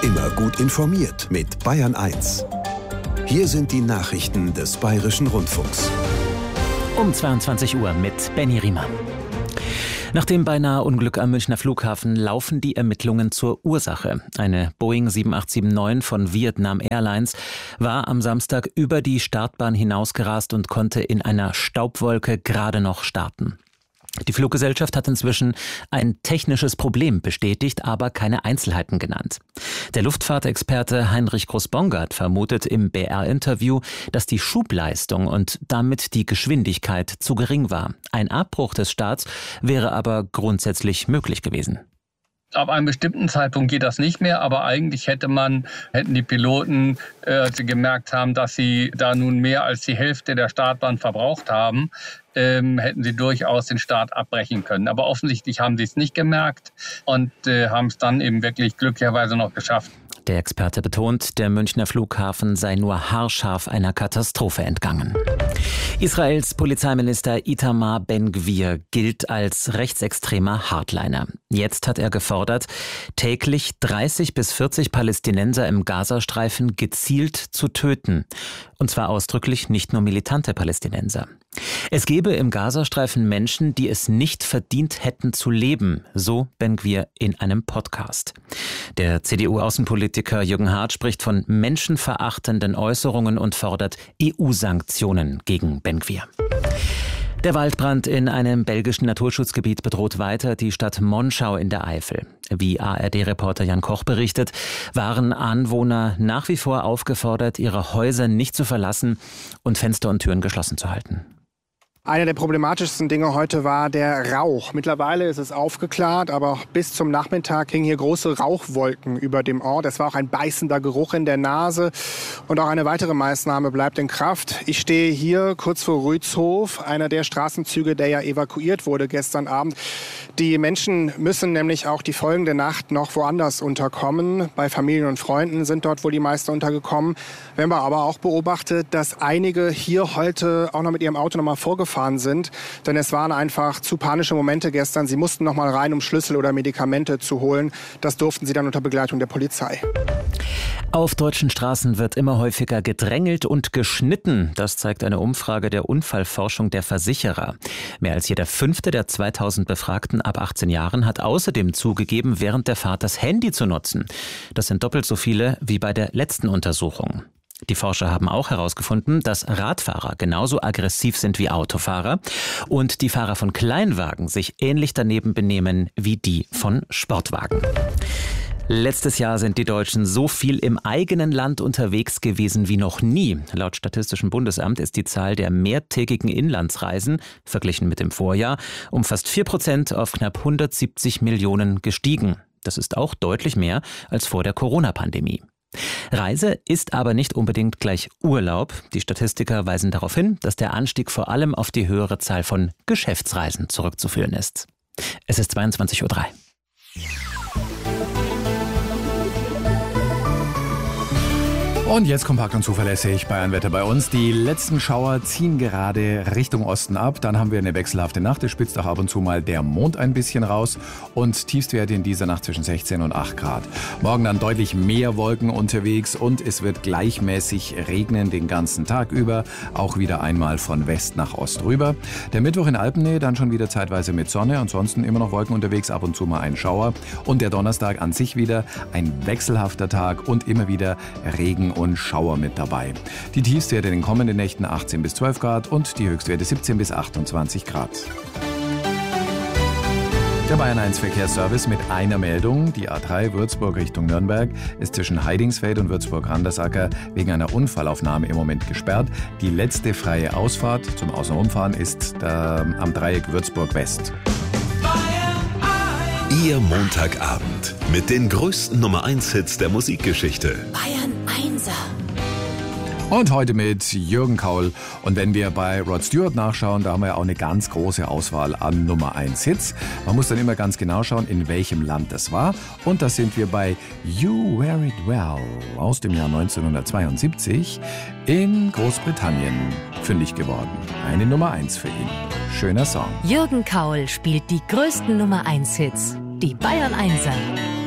Immer gut informiert mit Bayern 1. Hier sind die Nachrichten des Bayerischen Rundfunks. Um 22 Uhr mit Benny Riemer. Nach dem beinahe Unglück am Münchner Flughafen laufen die Ermittlungen zur Ursache. Eine Boeing 7879 von Vietnam Airlines war am Samstag über die Startbahn hinausgerast und konnte in einer Staubwolke gerade noch starten. Die Fluggesellschaft hat inzwischen ein technisches Problem bestätigt, aber keine Einzelheiten genannt. Der Luftfahrtexperte Heinrich Groß-Bongard vermutet im BR-Interview, dass die Schubleistung und damit die Geschwindigkeit zu gering war. Ein Abbruch des Starts wäre aber grundsätzlich möglich gewesen. Ab einem bestimmten Zeitpunkt geht das nicht mehr, aber eigentlich hätten die Piloten, als sie gemerkt haben, dass sie da nun mehr als die Hälfte der Startbahn verbraucht haben, hätten sie durchaus den Start abbrechen können. Aber offensichtlich haben sie es nicht gemerkt und haben es dann eben wirklich glücklicherweise noch geschafft. Der Experte betont, der Münchner Flughafen sei nur haarscharf einer Katastrophe entgangen. Israels Polizeiminister Itamar Ben-Gvir gilt als rechtsextremer Hardliner. Jetzt hat er gefordert, täglich 30 bis 40 Palästinenser im Gazastreifen gezielt zu töten. Und zwar ausdrücklich nicht nur militante Palästinenser. Es gebe im Gazastreifen Menschen, die es nicht verdient hätten zu leben, so Ben-Gvir in einem Podcast. Der CDU-Außenpolitiker Jürgen Hart spricht von menschenverachtenden Äußerungen und fordert EU-Sanktionen gegen Ben-Gvir. Der Waldbrand in einem belgischen Naturschutzgebiet bedroht weiter die Stadt Monschau in der Eifel. Wie ARD-Reporter Jan Koch berichtet, waren Anwohner nach wie vor aufgefordert, ihre Häuser nicht zu verlassen und Fenster und Türen geschlossen zu halten. Eine der problematischsten Dinge heute war der Rauch. Mittlerweile ist es aufgeklärt, aber auch bis zum Nachmittag hingen hier große Rauchwolken über dem Ort. Es war auch ein beißender Geruch in der Nase. Und auch eine weitere Maßnahme bleibt in Kraft. Ich stehe hier kurz vor Rützhof, einer der Straßenzüge, der ja evakuiert wurde gestern Abend. Die Menschen müssen nämlich auch die folgende Nacht noch woanders unterkommen. Bei Familien und Freunden sind dort wohl die meisten untergekommen. Wenn man aber auch beobachtet, dass einige hier heute auch noch mit ihrem Auto noch mal vorgefahren sind, denn es waren einfach zu panische Momente gestern. Sie mussten noch mal rein, um Schlüssel oder Medikamente zu holen. Das durften sie dann unter Begleitung der Polizei. Auf deutschen Straßen wird immer häufiger gedrängelt und geschnitten. Das zeigt eine Umfrage der Unfallforschung der Versicherer. Mehr als jeder Fünfte der 2000 Befragten ab 18 Jahren hat außerdem zugegeben, während der Fahrt das Handy zu nutzen. Das sind doppelt so viele wie bei der letzten Untersuchung. Die Forscher haben auch herausgefunden, dass Radfahrer genauso aggressiv sind wie Autofahrer und die Fahrer von Kleinwagen sich ähnlich daneben benehmen wie die von Sportwagen. Letztes Jahr sind die Deutschen so viel im eigenen Land unterwegs gewesen wie noch nie. Laut Statistischem Bundesamt ist die Zahl der mehrtägigen Inlandsreisen, verglichen mit dem Vorjahr, um fast 4% auf knapp 170 Millionen gestiegen. Das ist auch deutlich mehr als vor der Corona-Pandemie. Reise ist aber nicht unbedingt gleich Urlaub. Die Statistiker weisen darauf hin, dass der Anstieg vor allem auf die höhere Zahl von Geschäftsreisen zurückzuführen ist. Es ist 22:03 Uhr. Und jetzt kompakt und zuverlässig Bayernwetter bei uns. Die letzten Schauer ziehen gerade Richtung Osten ab. Dann haben wir eine wechselhafte Nacht. Es spitzt auch ab und zu mal der Mond ein bisschen raus. Und Tiefstwerte in dieser Nacht zwischen 16 und 8 Grad. Morgen dann deutlich mehr Wolken unterwegs und es wird gleichmäßig regnen den ganzen Tag über. Auch wieder einmal von West nach Ost rüber. Der Mittwoch in Alpennähe dann schon wieder zeitweise mit Sonne. Ansonsten immer noch Wolken unterwegs, ab und zu mal ein Schauer. Und der Donnerstag an sich wieder ein wechselhafter Tag und immer wieder Regen und Schauer mit dabei. Die Tiefstwerte in den kommenden Nächten 18 bis 12 Grad und die Höchstwerte 17 bis 28 Grad. Der Bayern 1 Verkehrsservice mit einer Meldung. Die A3 Würzburg Richtung Nürnberg ist zwischen Heidingsfeld und Würzburg-Randersacker wegen einer Unfallaufnahme im Moment gesperrt. Die letzte freie Ausfahrt zum Außenrumfahren ist am Dreieck Würzburg West. Ihr Montagabend mit den größten Nummer-1-Hits der Musikgeschichte. Bayern 1er. Und heute mit Jürgen Kaul. Und wenn wir bei Rod Stewart nachschauen, da haben wir ja auch eine ganz große Auswahl an Nummer 1 Hits. Man muss dann immer ganz genau schauen, in welchem Land das war. Und da sind wir bei You Wear It Well aus dem Jahr 1972 in Großbritannien fündig geworden. Eine Nummer 1 für ihn. Schöner Song. Jürgen Kaul spielt die größten Nummer 1 Hits. Die Bayern 1er.